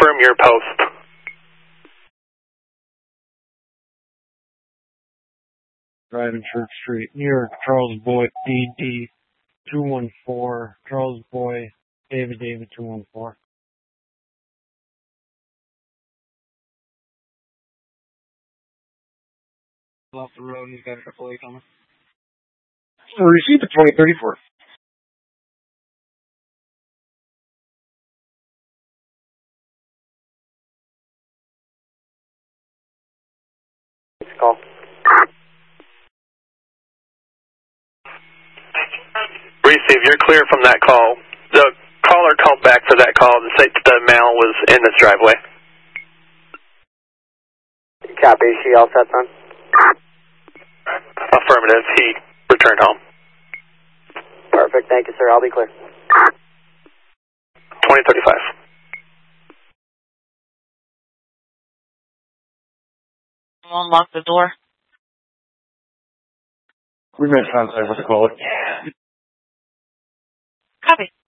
confirm your post. Driving Church Street, New York, Charles Boy, DD 214, Charles Boy, David 214. Off the road, he's got a AAA coming. Receive the 2034. Call. Receive, you're clear from that call. The caller called back for that call to say that the male was in this driveway. Copy, she all set, son? Affirmative, he returned home. Perfect, thank you, sir. I'll be clear. 2035. Unlock the door. We made contact with the caller. Copy.